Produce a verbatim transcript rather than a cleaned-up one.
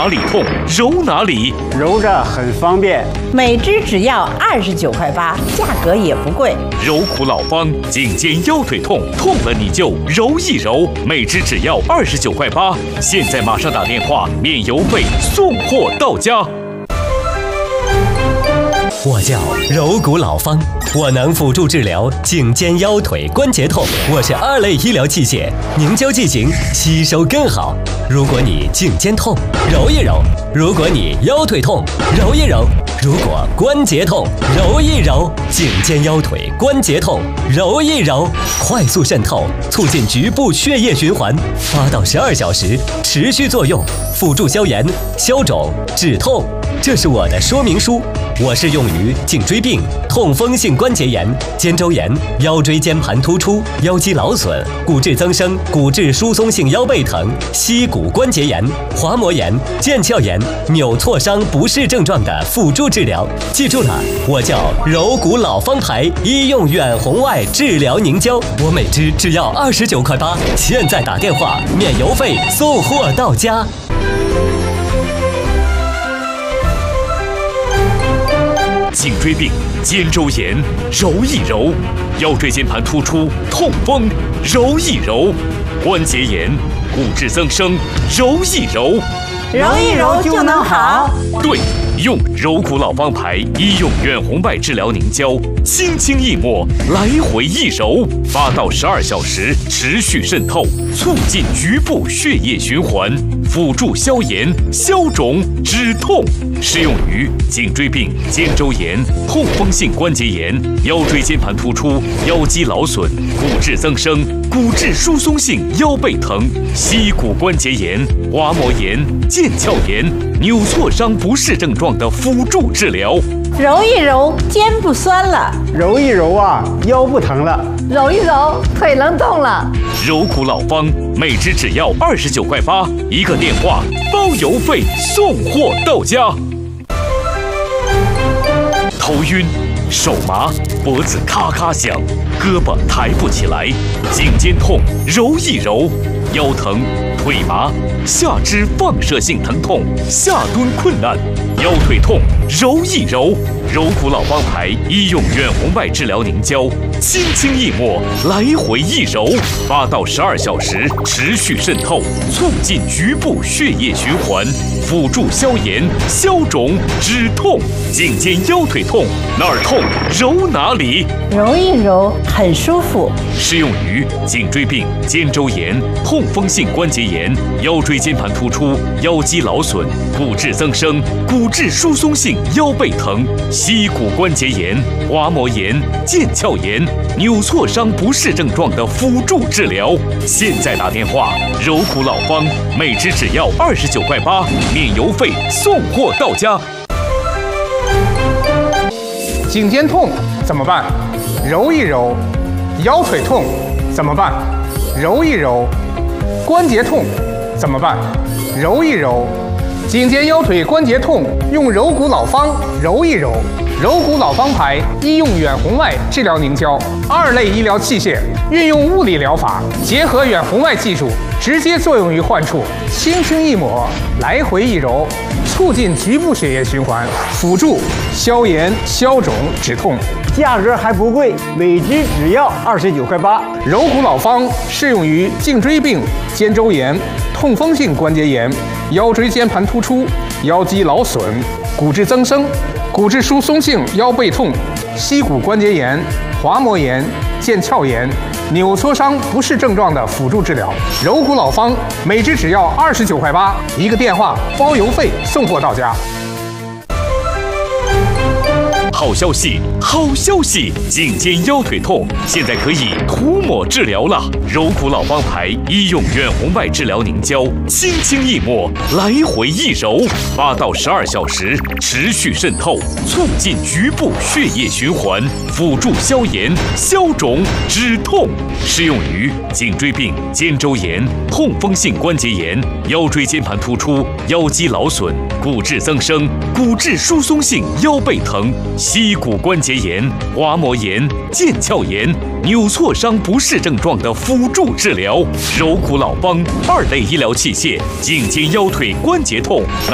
哪里痛揉哪里， 揉着很方便。 每支只要二十九块八，价格也不贵。 揉骨老方，颈肩腰腿痛，痛了你就揉一揉，每支只要二十九块八。现在马上打电话，免邮费，送货到家。 我叫揉骨老方，我能辅助治疗颈肩腰腿关节痛。我是二类医疗器械，凝胶剂型吸收更好。如果你颈肩痛，揉一揉；如果你腰腿痛，揉一揉；如果关节痛，揉一揉。颈肩腰腿关节痛，揉一揉，快速渗透，促进局部血液循环，八到十二小时持续作用，辅助消炎、消肿、止痛。这是我的说明书。我适用于颈椎病、痛风性关节炎、肩周炎、腰椎间盘突出、腰肌劳损、骨质增生、骨质疏松性腰背疼、膝骨关节炎、滑膜炎、腱鞘炎、扭挫伤不适症状的辅助治疗。记住了，我叫揉骨老方牌医用远红外治疗凝胶，我每支只要二十九块八，现在打电话免邮费，送货到家。 颈椎病、肩周炎，揉一揉；腰椎间盘突出、痛风，揉一揉；关节炎、骨质增生，揉一揉。 揉一揉就能好。 对，用揉骨老方牌医用远红外治疗凝胶，轻轻一抹，来回一揉，八到十二小时持续渗透，促进局部血液循环，辅助消炎、消肿、止痛。适用于颈椎病、肩周炎、痛风性关节炎、腰椎间盘突出、腰肌劳损、骨质增生、骨质疏松性腰背疼、膝骨关节炎、滑膜炎、腱鞘炎、扭挫伤不适症状的辅助治疗。 揉一揉，肩不酸了； 揉一揉啊，腰不疼了； 揉一揉，腿能动了。 揉骨老方，每支只要二十九块八，一个电话包邮费，送货到家。头晕、手麻、脖子咔咔响、胳膊抬不起来、颈肩痛，揉一揉；腰疼、腿麻、下肢放射性疼痛、下蹲困难、腰腿痛，揉一揉。揉骨老方牌医用远红外治疗凝胶，轻轻一抹，来回一揉，八到十二小时持续渗透，促进局部血液循环，辅助消炎、消肿、止痛。颈肩腰腿痛，哪儿痛揉哪里， 揉一揉很舒服。 适用于颈椎病、肩周炎、痛风性关节炎、腰椎间盘突出、腰肌劳损、骨质增生、骨质疏松性腰背疼、膝骨关节炎、滑膜炎、腱鞘炎、扭挫伤不适症状的辅助治疗。现在打电话，揉骨老方，每支只要二十九块八，免邮费，送货到家。 颈肩痛怎么办？揉一揉。腰腿痛怎么办？揉一揉。关节痛怎么办？揉一揉。颈肩腰腿关节痛，用揉骨老方揉一揉。揉骨老方牌医用远红外治疗凝胶，二类医疗器械，运用物理疗法，结合远红外技术，直接作用于患处，轻轻一抹，来回一揉，促进局部血液循环，辅助消炎、消肿、止痛。 价格还不贵，每支只要二十九块八。 揉骨老方适用于颈椎病、肩周炎、痛风性关节炎、腰椎间盘突出、腰肌劳损、骨质增生、骨质疏松性腰背痛、膝骨关节炎、滑膜炎、腱鞘炎、扭挫伤不适症状的辅助治疗。揉骨老方每支只要二十九块八，一个电话包邮费，送货到家。 好消息，好消息！颈肩腰腿痛现在可以涂抹治疗了。揉骨老方牌医用远红外治疗凝胶，轻轻一抹，来回一揉，八到十二小时持续渗透，促进局部血液循环，辅助消炎、消肿、止痛。适用于颈椎病、肩周炎、痛风性关节炎、腰椎间盘突出、腰肌劳损、骨质增生、骨质疏松性腰背疼、膝骨关节炎、滑膜炎、腱鞘炎、扭挫伤不适症状的辅助治疗。揉骨老方二类医疗器械，颈肩腰腿关节痛。